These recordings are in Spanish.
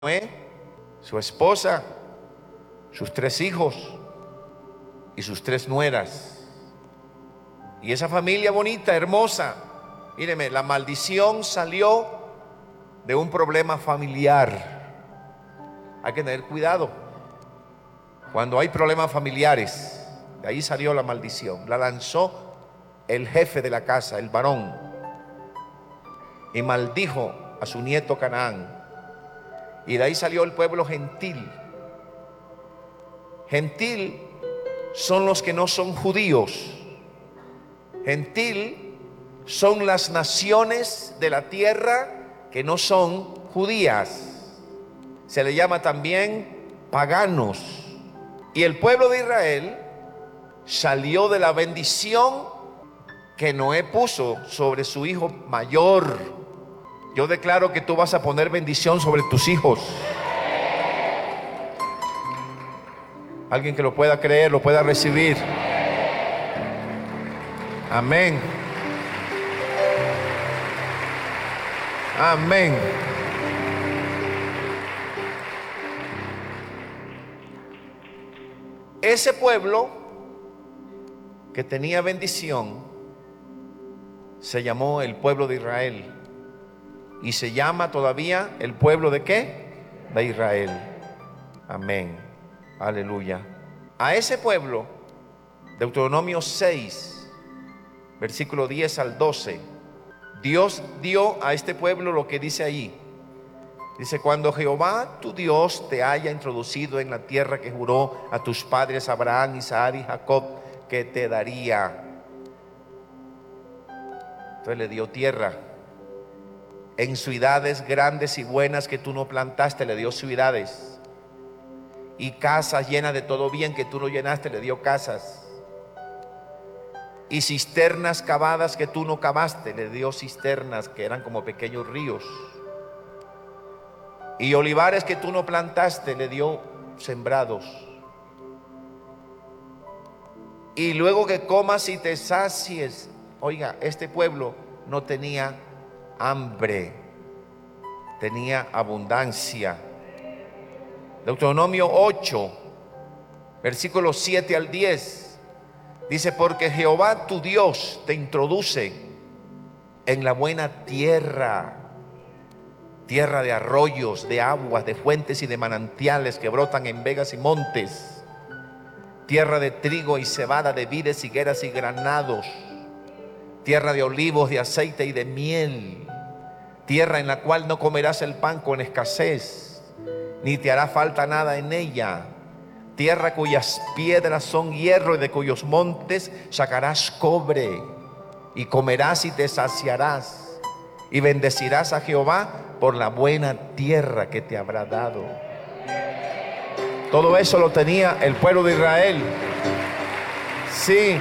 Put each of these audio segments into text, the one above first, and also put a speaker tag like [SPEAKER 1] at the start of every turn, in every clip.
[SPEAKER 1] Noé, su esposa, sus 3 hijos y sus 3 nueras. Y esa familia bonita, hermosa. Míreme, la maldición salió de un problema familiar. Hay que tener cuidado cuando hay problemas familiares. De ahí salió la maldición. La lanzó el jefe de la casa, el varón, y maldijo a su nieto Canaán. Y de ahí salió el pueblo gentil. Gentil son los que no son judíos. Gentil son las naciones de la tierra que no son judías. Se le llama también paganos. Y el pueblo de Israel salió de la bendición que Noé puso sobre su hijo mayor. Yo declaro que tú vas a poner bendición sobre tus hijos. Alguien que lo pueda creer, lo pueda recibir. Amén. Amén. Ese pueblo que tenía bendición se llamó el pueblo de Israel. Y se llama todavía el pueblo ¿de qué? De Israel. Amén. Aleluya. A ese pueblo, Deuteronomio 6, versículo 10 al 12, Dios dio a este pueblo lo que dice ahí. Dice: cuando Jehová tu Dios te haya introducido en la tierra que juró a tus padres Abraham, Isaac y Jacob que te daría. Entonces le dio tierra. En ciudades grandes y buenas que tú no plantaste, le dio ciudades. Y casas llenas de todo bien que tú no llenaste, le dio casas. Y cisternas cavadas que tú no cavaste, le dio cisternas que eran como pequeños ríos. Y olivares que tú no plantaste, le dio sembrados. Y luego que comas y te sacies. Oiga, este pueblo no tenía hambre, tenía abundancia. Deuteronomio 8, versículos 7 al 10, dice: porque Jehová tu Dios te introduce en la buena tierra, tierra de arroyos, de aguas, de fuentes y de manantiales que brotan en vegas y montes, tierra de trigo y cebada, de vides, higueras y granados, tierra de olivos, de aceite y de miel, tierra en la cual no comerás el pan con escasez, ni te hará falta nada en ella, tierra cuyas piedras son hierro y de cuyos montes sacarás cobre, y comerás y te saciarás, y bendecirás a Jehová por la buena tierra que te habrá dado. Todo eso lo tenía el pueblo de Israel. Sí.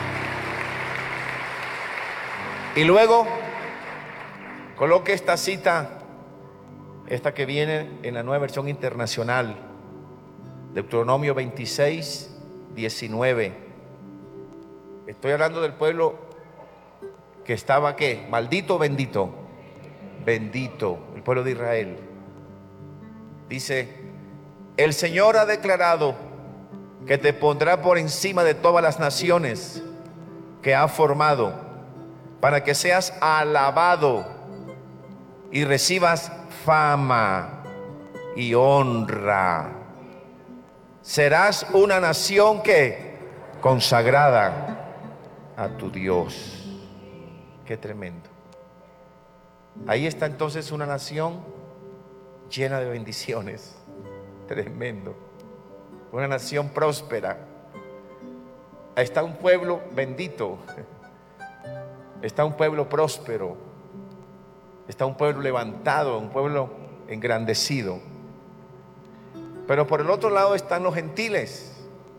[SPEAKER 1] Y luego coloque esta cita, esta que viene en la Nueva Versión Internacional, Deuteronomio 26, 19. Estoy hablando del pueblo que estaba ¿qué? Maldito o bendito. Bendito, el pueblo de Israel. Dice: el Señor ha declarado que te pondrá por encima de todas las naciones que ha formado, para que seas alabado y recibas fama y honra. Serás una nación que consagrada a tu Dios. Qué tremendo. Ahí está entonces una nación llena de bendiciones. Tremendo. Una nación próspera. Ahí está un pueblo bendito. Está un pueblo próspero. Está un pueblo levantado, un pueblo engrandecido. Pero por el otro lado están los gentiles.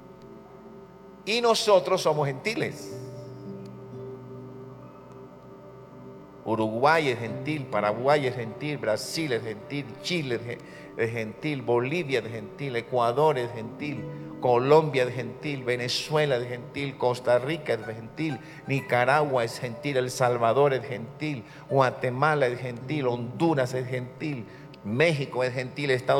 [SPEAKER 1] Y nosotros somos gentiles. Uruguay es gentil, Paraguay es gentil, Brasil es gentil, Chile es gentil, Bolivia es gentil, Ecuador es gentil, Colombia es gentil, Venezuela es gentil, Costa Rica es gentil, Nicaragua es gentil, El Salvador es gentil, Guatemala es gentil, Honduras es gentil, México es gentil, Estados